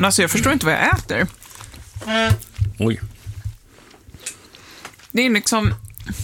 Men alltså jag förstår inte vad jag äter. Oj. Det är liksom...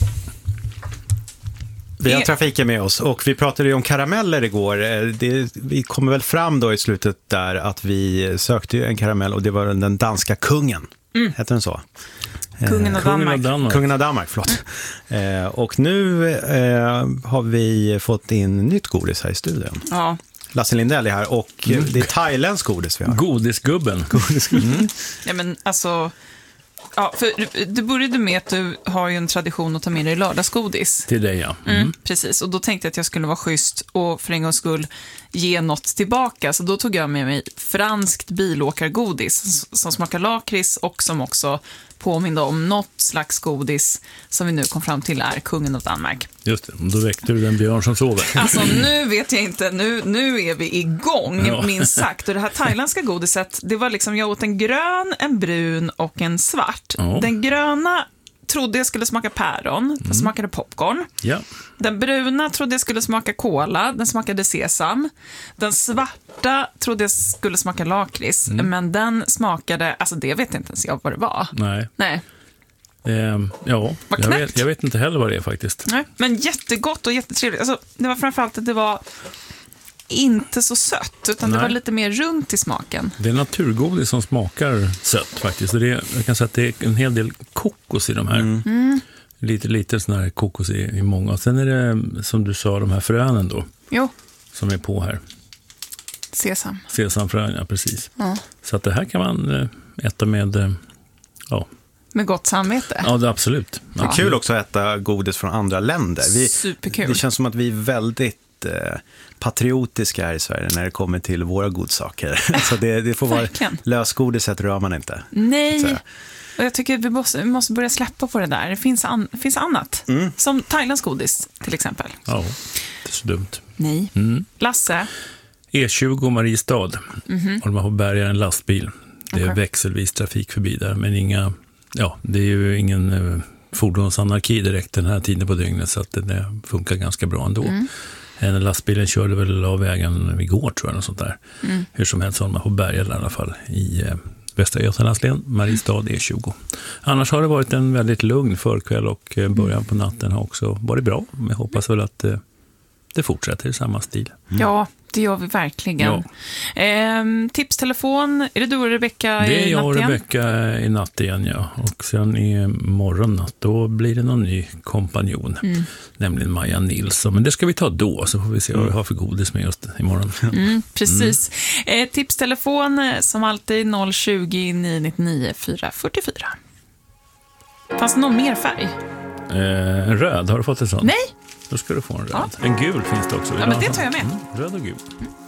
Vi har trafiken med oss och vi pratade ju om karameller igår. Vi kommer väl fram då i slutet där att vi sökte en karamell och det var den danska kungen. Heter den så? Kungen av Danmark. Kungen av Danmark, förlåt. Och nu har vi fått in nytt godis här i studion. Ja. Lasse Lindell är här och det är thailändsk godis vi har. Godisgubben. Ja, men alltså... Ja, för det började med att du har ju en tradition att ta med dig lördagsgodis. Till dig, ja. Precis, och då tänkte jag att jag skulle vara schysst och för en gångs skull ge något tillbaka. Så då tog jag med mig franskt bilåkargodis som smakar lakrits och som också påminner om något slags godis som vi nu kom fram till är kungen av Danmark. Just det, då väckte du den björn som sover. Alltså nu vet jag inte, nu är vi igång, minst sagt. Och det här thailändska godiset, det var liksom, jag åt en grön, en brun och en svart. Ja. Den gröna trodde jag skulle smaka päron, den smakade popcorn. Ja. Den bruna trodde jag skulle smaka kola, den smakade sesam. Den svarta trodde jag skulle smaka lakrits, men den smakade, alltså det vet inte ens jag vad det var. Nej. Ja, Vad knäppt. jag vet inte heller vad det är faktiskt. Nej, men jättegott och jättetrevligt. Alltså, det var framförallt att det var inte så sött, utan det var lite mer runt i smaken. Det är naturgodis som smakar sött faktiskt. Och jag kan säga att det är en hel del kokos i de här. Lite sån här kokos i många. Och sen är det, som du sa, de här frönen då. Jo. Som är på här. Sesam. Sesamfrön, ja precis. Ja. Så att det här kan man äta med, Med gott samvete. Ja, det absolut. Det är kul också att äta godis från andra länder. Superkul. Det känns som att vi är väldigt patriotiska här i Sverige när det kommer till våra godsaker. Så det får vara lösgodiset rör man inte. Nej, och jag tycker att vi måste börja släppa på det där. Det finns annat. Som Thailands godis till exempel. Ja, det är så dumt. Nej. Lasse? E20 Mariestad. Och de har på bärgaren en lastbil. Det är växelvis trafik förbi där, men det är ju ingen fordonsanarki direkt den här tiden på dygnet, så att det funkar ganska bra ändå. Lastbilen körde väl av vägen igår, tror jag, och sånt där. Hur som helst har man på bärgaren i alla fall i Västra Götalandslän, Mariestad E20. Annars har det varit en väldigt lugn förkväll och början på natten har också varit bra. Men jag hoppas väl att det fortsätter i samma stil. Ja, det gör vi verkligen. Ja. Tipstelefon, är det du och Rebecka i natt igen? Det är jag och Rebecka i natt igen, ja. Och sen i morgonnatt, då blir det någon ny kompanjon. Nämligen Maja Nilsson. Men det ska vi ta då, så får vi se vad vi har för godis med oss imorgon. Precis. Tipstelefon som alltid 020 999 444. Fanns det någon mer färg? En röd, har du fått en sån? Nej. Då ska du få en röd. En gul finns det också. Ja, men det tar jag med. Röd och gul.